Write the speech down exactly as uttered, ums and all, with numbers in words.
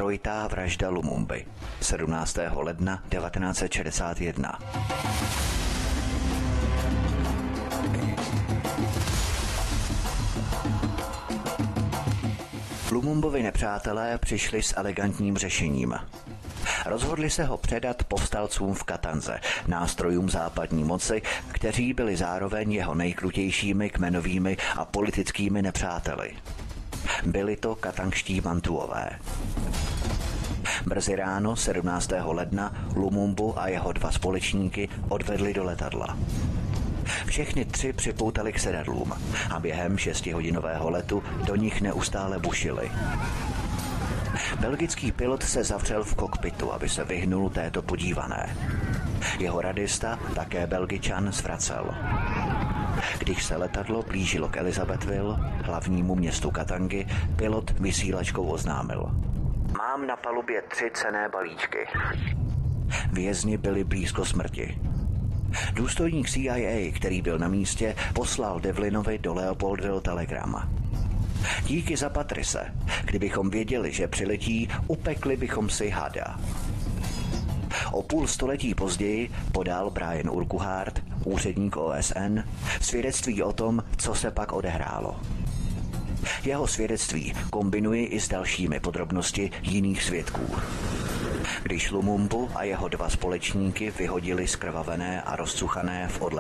Trojitá vražda Lumumby, sedmnáctého ledna devatenáct set šedesát jedna. Lumumbovi nepřátelé přišli s elegantním řešením. Rozhodli se ho předat povstalcům v Katanze, nástrojům západní moci, kteří byli zároveň jeho nejkrutějšími kmenovými a politickými nepřáteli. Byli to katangští Bantuové. Brzy ráno sedmnáctého ledna Lumumbu a jeho dva společníky odvedli do letadla. Všechny tři připoutali k sedadlům a během šestihodinového letu do nich neustále bušili. Belgický pilot se zavřel v kokpitu, aby se vyhnul této podívané. Jeho radista, také Belgičan, zvracel. Když se letadlo blížilo k Elizabethville, hlavnímu městu Katangy, pilot vysílačkou oznámil: Mám na palubě tři cenné balíčky. Vězni byli blízko smrti. Důstojník C I A, který byl na místě, poslal Devlinovi do Leopoldville telegram. Díky za Patrice. Kdybychom věděli, že přiletí, upekli bychom si hada. O půl století později podal Brian Urquhart, úředník O S N, svědectví o tom, co se pak odehrálo. Jeho svědectví kombinuji i s dalšími podrobnosti jiných svědků. Když Lumumbu a jeho dva společníky vyhodili zkrvavené a rozcuchané v odlehlé